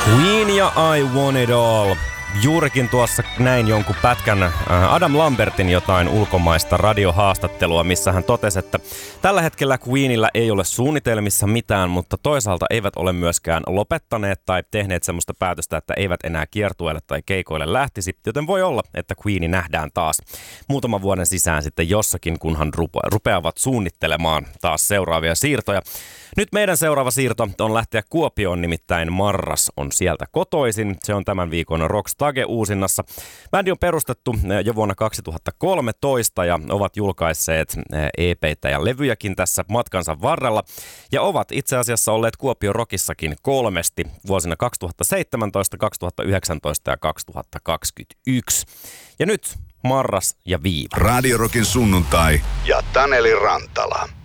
Queen ja I Want It All. Juurikin tuossa näin jonkun pätkän Adam Lambertin jotain ulkomaista radiohaastattelua, missä hän totesi, että tällä hetkellä Queenillä ei ole suunnitelmissa mitään, mutta toisaalta eivät ole myöskään lopettaneet tai tehneet semmoista päätöstä, että eivät enää kiertueelle tai keikoille lähtisi, joten voi olla, että Queeni nähdään taas muutaman vuoden sisään sitten jossakin, kunhan rupeavat suunnittelemaan taas seuraavia siirtoja. Nyt meidän seuraava siirto on lähteä Kuopioon, nimittäin Marras on sieltä kotoisin. Se on tämän viikon Rockstage-uusinnassa. Bändi on perustettu jo vuonna 2013 ja ovat julkaisseet EP:tä ja levyjäkin tässä matkansa varrella. Ja ovat itse asiassa olleet Kuopion Rockissakin 3 vuosina 2017, 2019 ja 2021. Ja nyt Marras ja Viiva. Radio Rockin sunnuntai ja Taneli Rantala.